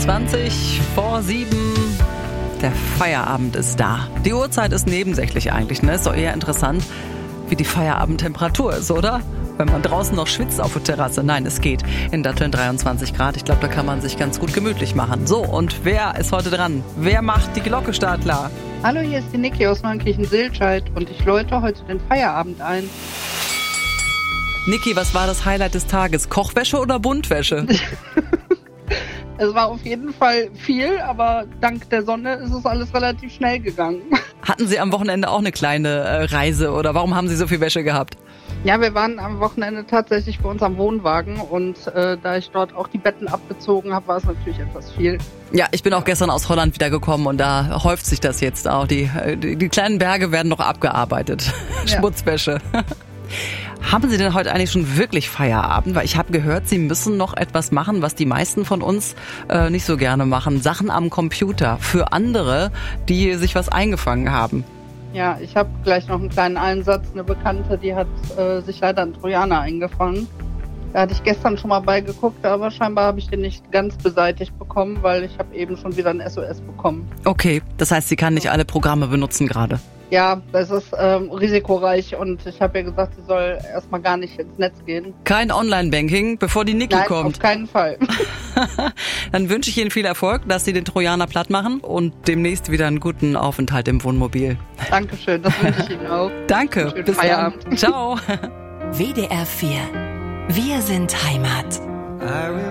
20:07. Der Feierabend ist da. Die Uhrzeit ist nebensächlich eigentlich, ne? Ist doch eher interessant, wie die Feierabendtemperatur ist, oder? Wenn man draußen noch schwitzt auf der Terrasse. Nein, es geht. In Datteln 23 Grad. Ich glaube, da kann man sich ganz gut gemütlich machen. So, und wer ist heute dran? Wer macht die Glocke startklar? Hallo, hier ist die Niki aus Neunkirchen-Silscheid und ich läute heute den Feierabend ein. Niki, was war das Highlight des Tages? Kochwäsche oder Buntwäsche? Es war auf jeden Fall viel, aber dank der Sonne ist es alles relativ schnell gegangen. Hatten Sie am Wochenende auch eine kleine Reise oder warum haben Sie so viel Wäsche gehabt? Ja, wir waren am Wochenende tatsächlich bei uns am Wohnwagen und da ich dort auch die Betten abgezogen habe, war es natürlich etwas viel. Ja, ich bin auch gestern aus Holland wiedergekommen und da häuft sich das jetzt auch. Die kleinen Berge werden noch abgearbeitet. Ja. Schmutzwäsche. Haben Sie denn heute eigentlich schon wirklich Feierabend? Weil ich habe gehört, Sie müssen noch etwas machen, was die meisten von uns nicht so gerne machen. Sachen am Computer für andere, die sich was eingefangen haben. Ja, ich habe gleich noch einen kleinen Einsatz. Eine Bekannte, die hat sich leider einen Trojaner eingefangen. Da hatte ich gestern schon mal beigeguckt, aber scheinbar habe ich den nicht ganz beseitigt bekommen, weil ich habe eben schon wieder ein SOS bekommen. Okay, das heißt, sie kann nicht alle Programme benutzen gerade. Ja, das ist risikoreich und ich habe ihr gesagt, sie soll erstmal gar nicht ins Netz gehen. Kein Online-Banking, bevor die Niki kommt. Nein, auf keinen Fall. Dann wünsche ich Ihnen viel Erfolg, dass Sie den Trojaner platt machen und demnächst wieder einen guten Aufenthalt im Wohnmobil. Dankeschön, das wünsche ich Ihnen auch. Danke, bis dann. Ciao. WDR 4. Wir sind Heimat.